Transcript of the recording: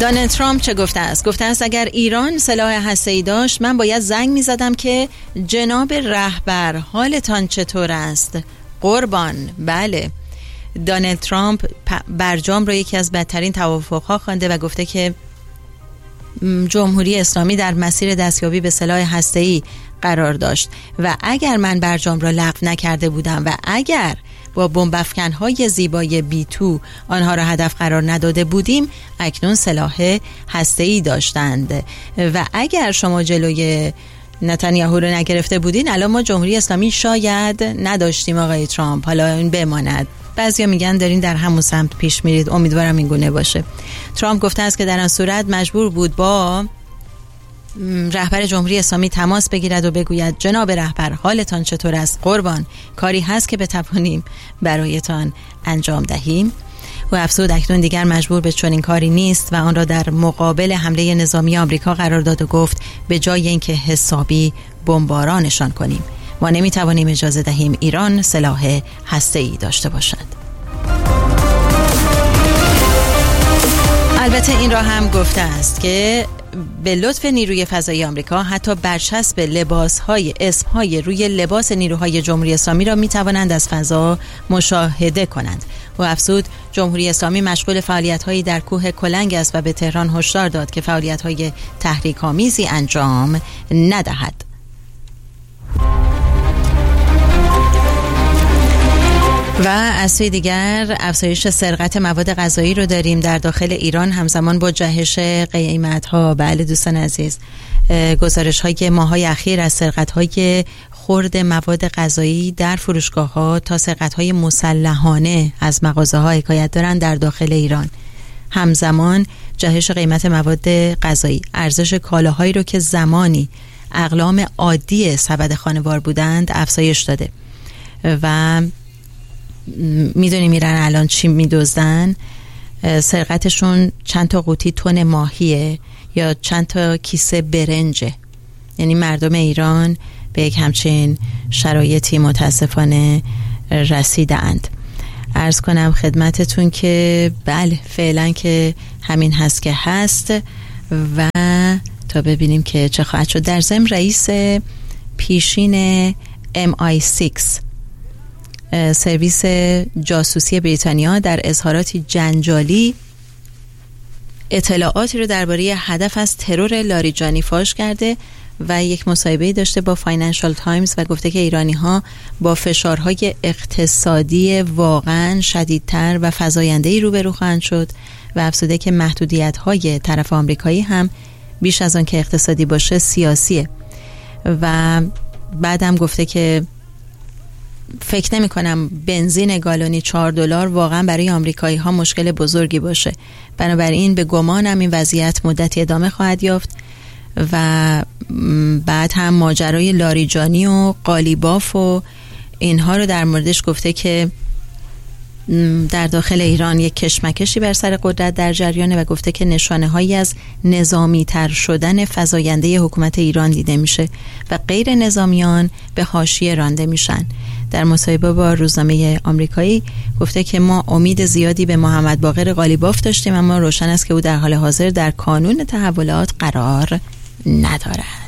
دونالد ترامپ چه گفته است؟ گفته است اگر ایران سلاح هسته‌ای داشت من باید زنگ می‌زدم که جناب رهبر حالتان چطور است؟ قربان. بله، دونالد ترامپ برجام را یکی از بدترین توافق‌ها خوانده و گفته که جمهوری اسلامی در مسیر دستیابی به سلاح هسته‌ای قرار داشت و اگر من برجام را لغو نکرده بودم و اگر با بمب افکن‌های زیبای B2 آنها را هدف قرار نداده بودیم اکنون سلاح هسته‌ای داشتند و اگر شما جلوی نتانیاهو رو نگرفته بودین الان ما جمهوری اسلامی شاید نداشتیم. آقای ترامپ، حالا این بماند. بعضیا میگن دارین در همون سمت پیش میرید، امیدوارم این گونه باشه. ترامپ گفته است که در آن صورت مجبور بود با رهبر جمهوری اسلامی تماس بگیرد و بگوید جناب رهبر حالتان چطور است؟ قربان، کاری هست که بتوانیم برایتان انجام دهیم. و افزود اکنون دیگر مجبور به چنین کاری نیست و آن را در مقابل حمله نظامی آمریکا قرار داد و گفت به جای اینکه حسابی بمبارانشان کنیم ما نمیتوانیم اجازه دهیم ایران سلاح هسته‌ای داشته باشد. البته این را هم گفته است که به لطف نیروی فضایی آمریکا حتی برچسب لباس‌های اسم‌های روی لباس نیروهای جمهوری اسلامی را می‌توانند از فضا مشاهده کنند. و افزود جمهوری اسلامی مشغول فعالیت‌هایی در کوه کلنگ است و به تهران هشدار داد که فعالیت‌های تحریک‌آمیزی انجام ندهد. و از سوی دیگر افزایش سرقت مواد غذایی رو داریم در داخل ایران همزمان با جهش قیمت‌ها. بله دوستان عزیز، گزارش‌های ماه‌های اخیر از سرقت‌های خرد مواد غذایی در فروشگاه‌ها تا سرقت‌های مسلحانه از مغازه‌ها حکایت دارند در داخل ایران. همزمان جهش قیمت مواد غذایی، ارزش کالاهایی رو که زمانی اقلام عادی سبد خانوار بودند افزایش داده و میدونی میرن الان چی میدزدن؟ سرقتشون چند تا قوطی تن ماهیه یا چند تا کیسه برنجه. یعنی مردم ایران به یک همچین شرایطی متاسفانه رسیدند. عرض کنم خدمتتون که بله فعلا که همین هست که هست و تا ببینیم که چه خواهد شد. در ضمن رئیس پیشین MI6 سرویس جاسوسی بریتانیا در اظهاراتی جنجالی اطلاعاتی رو درباره هدف از ترور لاریجانی فاش کرده و یک مصاحبه‌ای داشته با فاینانشال تایمز و گفته که ایرانی‌ها با فشارهای اقتصادی واقعاً شدیدتر و فزاینده‌ای روبرو خواهند شد و افزوده که محدودیت‌های طرف آمریکایی هم بیش از آن که اقتصادی باشه سیاسیه. و بعدم گفته که فکر نمی کنم بنزین گالونی $4 واقعا برای آمریکایی ها مشکل بزرگی باشه. بنابراین به گمانم این وضعیت مدتی ادامه خواهد یافت و بعد هم ماجرای لاریجانی و قالیباف و اینها رو در موردش گفته که در داخل ایران یک کشمکشی بر سر قدرت در جریانه و گفته که نشانه هایی از نظامی تر شدن فزاینده حکومت ایران دیده میشه و غیر نظامیان به حاشیه رانده میشن. در مصاحبه با روزنامه آمریکایی گفته که ما امید زیادی به محمد باقر قالیباف داشتیم اما روشن است که او در حال حاضر در کانون تحولات قرار ندارد.